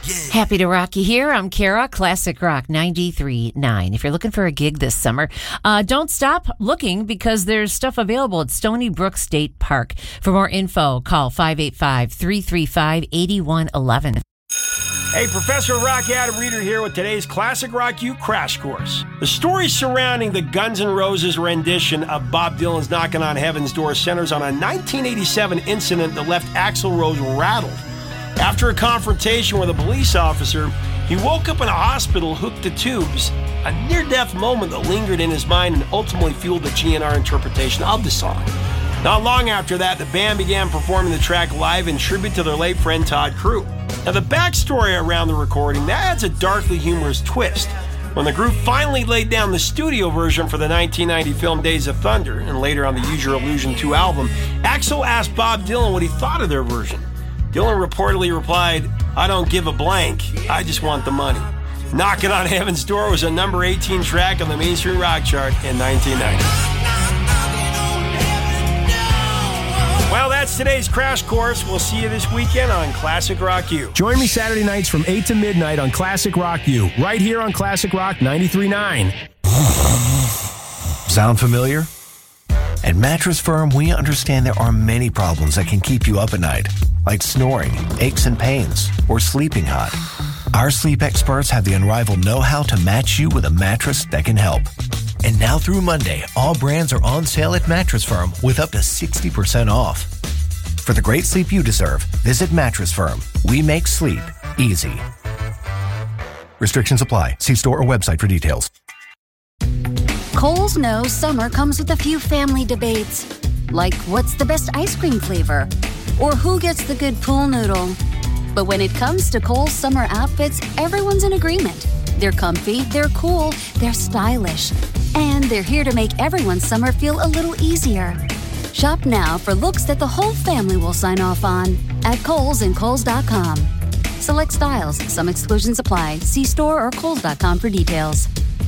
Happy to rock you here. I'm Kara, Classic Rock 93.9. If you're looking for a gig this summer, don't stop looking because there's stuff available at Stony Brook State Park. For more info, call 585-335-8111. Hey, Professor Rock Adam Reeder here with today's Classic Rock U Crash Course. The story surrounding the Guns N' Roses rendition of Bob Dylan's Knocking on Heaven's Door centers on a 1987 incident that left Axl Rose rattled. After a confrontation with a police officer, he woke up in a hospital hooked to tubes, a near-death moment that lingered in his mind and ultimately fueled the GNR interpretation of the song. Not long after that, the band began performing the track live in tribute to their late friend Todd Crew. Now, the backstory around the recording, that adds a darkly humorous twist. When the group finally laid down the studio version for the 1990 film Days of Thunder, and later on the Use Your Illusion 2 album, Axl asked Bob Dylan what he thought of their version. Dylan reportedly replied, "I don't give a blank, I just want the money." Knocking on Heaven's Door was a number 18 track on the mainstream rock chart in 1990. Well, that's today's Crash Course. We'll see you this weekend on Classic Rock U. Join me Saturday nights from 8 to midnight on Classic Rock U, right here on Classic Rock 93.9. Sound familiar? At Mattress Firm, we understand there are many problems that can keep you up at night, like snoring, aches and pains, or sleeping hot. Our sleep experts have the unrivaled know-how to match you with a mattress that can help. And now through Monday, all brands are on sale at Mattress Firm with up to 60% off. For the great sleep you deserve, visit Mattress Firm. We make sleep easy. Restrictions apply. See store or website for details. Kohl's knows summer comes with a few family debates, like what's the best ice cream flavor, or who gets the good pool noodle. But when it comes to Kohl's summer outfits, everyone's in agreement. They're comfy, they're cool, they're stylish, and they're here to make everyone's summer feel a little easier. Shop now for looks that the whole family will sign off on at Kohl's and Kohls.com. Select styles, some exclusions apply. See store or Kohls.com for details.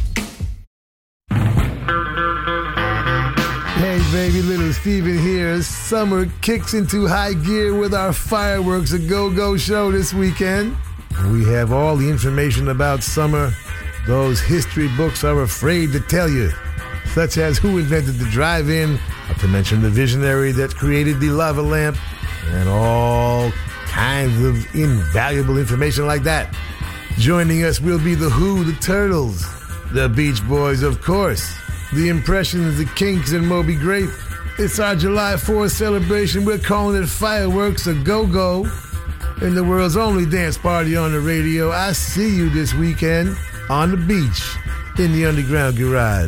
Hey baby, little Steven here. Summer kicks into high gear with our Fireworks A Go-Go show this weekend. We have all the information about summer those history books are afraid to tell you, such as who invented the drive-in, not to mention the visionary that created the lava lamp, and all kinds of invaluable information like that. Joining us will be the Who, the Turtles, the Beach Boys, of course, the Impressions, the Kinks, and Moby Grape. It's our July 4th celebration. We're calling it Fireworks A Go-Go, and the world's only dance party on the radio. I see you this weekend on the beach in the Underground Garage.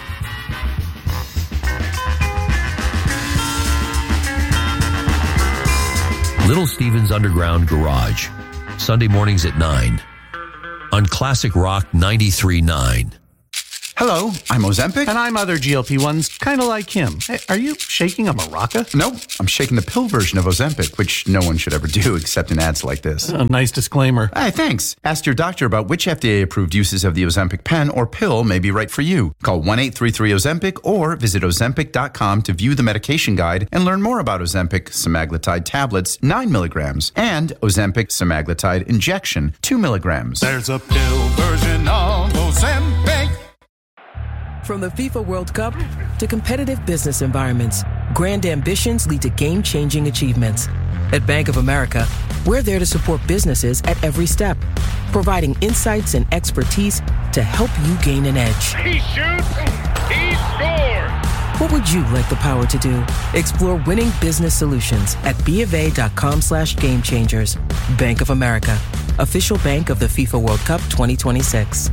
Little Steven's Underground Garage, Sunday mornings at 9 on Classic Rock 93.9. Hello, I'm Ozempic. And I'm other GLP-1s, kind of like him. Hey, are you shaking a maraca? No, I'm shaking the pill version of Ozempic, which no one should ever do except in ads like this. A nice disclaimer. Hey, thanks. Ask your doctor about which FDA-approved uses of the Ozempic pen or pill may be right for you. Call 1-833-OZEMPIC or visit Ozempic.com to view the medication guide and learn more about Ozempic semaglutide tablets, 9 milligrams, and Ozempic semaglutide injection, 2 milligrams. There's a pill version of Ozempic. From the FIFA World Cup to competitive business environments, grand ambitions lead to game-changing achievements. At Bank of America, we're there to support businesses at every step, providing insights and expertise to help you gain an edge. He shoots, he scores! What would you like the power to do? Explore winning business solutions at BofA.com/gamechangers. Bank of America, official bank of the FIFA World Cup 2026.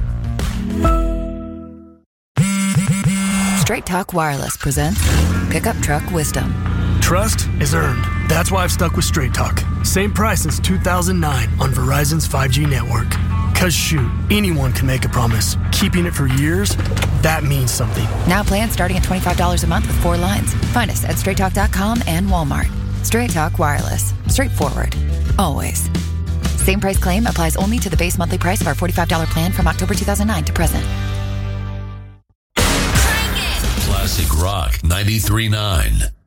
Straight Talk Wireless presents Pickup Truck Wisdom. Trust is earned. That's why I've stuck with Straight Talk. Same price since 2009 on Verizon's 5G network. Cause shoot, anyone can make a promise. Keeping it for years, that means something. Now plans starting at $25 a month with 4 lines. Find us at straighttalk.com and Walmart. Straight Talk Wireless. Straightforward. Always. Same price claim applies only to the base monthly price of our $45 plan from October 2009 to present. Classic Rock 93.9.